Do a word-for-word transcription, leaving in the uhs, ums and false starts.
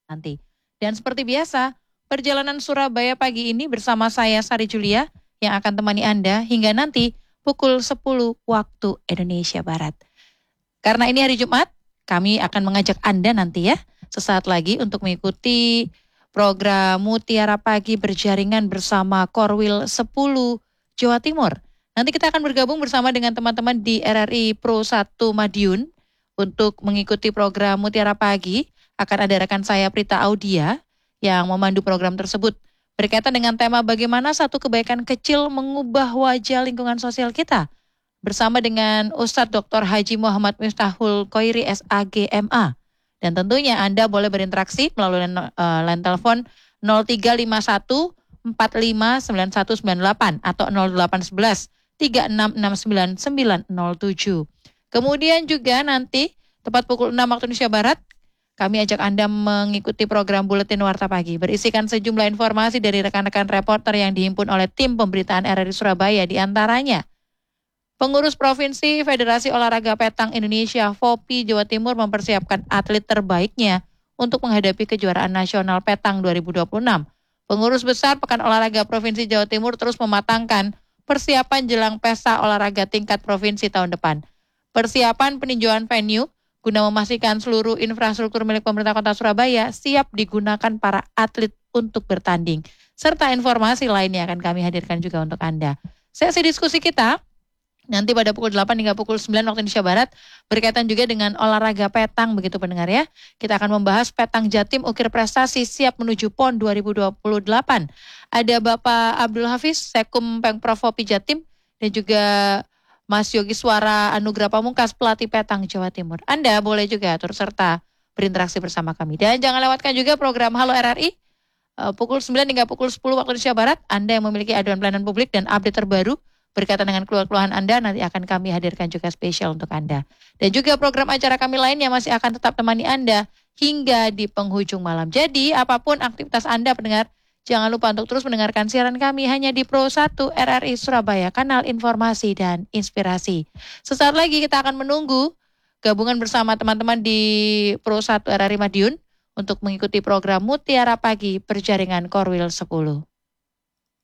nanti. Dan seperti biasa, perjalanan Surabaya pagi ini bersama saya Sari Julia yang akan temani Anda hingga nanti pukul sepuluh waktu Indonesia Barat. Karena ini hari Jumat, kami akan mengajak Anda nanti ya, sesaat lagi untuk mengikuti program Mutiara Pagi berjaringan bersama Korwil sepuluh Jawa Timur. Nanti kita akan bergabung bersama dengan teman-teman di R R I Pro satu Madiun untuk mengikuti program Mutiara Pagi. Akan ada rekan saya Prita Audia yang memandu program tersebut. Berkaitan dengan tema bagaimana satu kebaikan kecil mengubah wajah lingkungan sosial kita. Bersama dengan Ustadz Doktor Haji Muhammad Miftahul Khoiri S A G M A. Dan tentunya Anda boleh berinteraksi melalui uh, line telepon nol tiga lima satu empat lima sembilan satu sembilan delapan atau nol delapan satu satu tiga enam enam sembilan sembilan nol tujuh. Kemudian juga nanti tepat pukul enam waktu Indonesia Barat, kami ajak Anda mengikuti program Buletin Warta Pagi. Berisikan sejumlah informasi dari rekan-rekan reporter yang dihimpun oleh tim pemberitaan R R I Surabaya, di antaranya Pengurus Provinsi Federasi Olahraga Petang Indonesia F O P I Jawa Timur mempersiapkan atlet terbaiknya untuk menghadapi kejuaraan nasional Petang dua ribu dua puluh enam. Pengurus Besar Pekan Olahraga Provinsi Jawa Timur terus mematangkan persiapan jelang pesta olahraga tingkat provinsi tahun depan. Persiapan peninjauan venue guna memastikan seluruh infrastruktur milik pemerintah Kota Surabaya siap digunakan para atlet untuk bertanding. Serta informasi lainnya akan kami hadirkan juga untuk Anda. Sesi diskusi kita nanti pada pukul delapan hingga pukul sembilan waktu Indonesia Barat berkaitan juga dengan olahraga petang, begitu pendengar ya. Kita akan membahas Petang Jatim ukir prestasi siap menuju P O N dua ribu dua puluh delapan. Ada Bapak Abdul Hafiz, Sekum Pengprov F O P I Jatim, dan juga Mas Yogi Suara Anugrah Pamungkas, pelatih Petang Jawa Timur. Anda boleh juga turut serta berinteraksi bersama kami. Dan jangan lewatkan juga program Halo R R I uh, pukul sembilan hingga pukul sepuluh waktu Indonesia Barat. Anda yang memiliki aduan pelayanan publik dan update terbaru berkaitan dengan keluhan-keluhan Anda, nanti akan kami hadirkan juga spesial untuk Anda. Dan juga program acara kami lain yang masih akan tetap temani Anda hingga di penghujung malam. Jadi apapun aktivitas Anda pendengar, jangan lupa untuk terus mendengarkan siaran kami hanya di Pro satu R R I Surabaya, kanal informasi dan inspirasi. Sesaat lagi kita akan menunggu gabungan bersama teman-teman di Pro satu R R I Madiun untuk mengikuti program Mutiara Pagi berjaringan Korwil sepuluh.